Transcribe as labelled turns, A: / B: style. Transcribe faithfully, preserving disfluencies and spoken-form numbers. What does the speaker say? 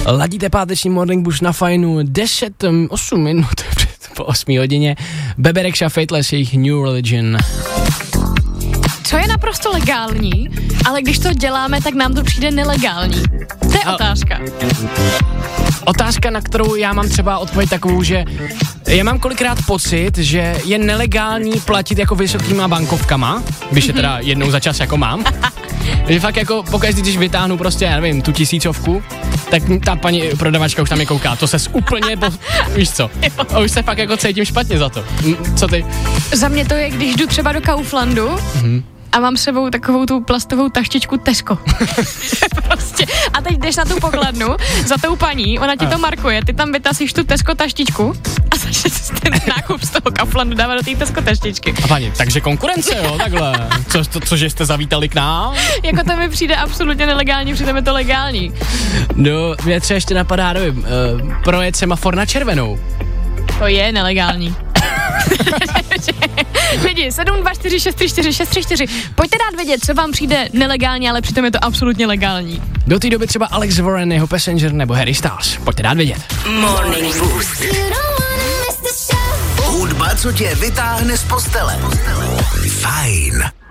A: Ladíte páteční Morning Boost na Fajnu, deset, osm minut po osmé hodině. Bebe Rexha, Fateless, jejich New Religion.
B: Co je naprosto legální, ale když to děláme, tak nám to přijde nelegální. To je
A: A...
B: otázka.
A: Otázka, na kterou já mám třeba odpověď takovou, že já mám kolikrát pocit, že je nelegální platit jako vysokýma bankovkama, když je teda jednou za čas jako mám. Že fakt jako pokaždý, když vytáhnu prostě, já nevím, tu tisícovku, tak ta paní prodavačka už tam je kouká, to ses úplně, po, víš co, a už se fakt jako cítím špatně za to. Co ty?
B: Za mě to je, když jdu třeba do Kauflandu, mm-hmm. a mám s sebou takovou tu plastovou taštičku Tesco. Prostě. A teď jdeš na tu pokladnu za tou paní, ona ti to markuje, ty tam vytasíš tu Tesco taštičku a začneš ten nákup z toho Kauflandu dávat do té Tesco taštičky.
A: A paní, takže konkurence, jo, takhle. Co, to, cože jste zavítali k nám?
B: Jako to mi přijde absolutně nelegální, přitom je to legální.
A: No, mě třeba ještě napadá, nevím, uh, projet semafor na červenou.
B: To je nelegální. Lidi, sedm dva čtyři šest tři čtyři šest tři čtyři. Pojďte dát vědět, co vám přijde nelegální, ale přitom je to absolutně legální.
A: Do té doby třeba Alex Warren, jeho Passenger nebo Harry Styles. Pojďte dát vědět.
C: Morning Boost. Hudba, co tě vytáhne z postele. Fajn.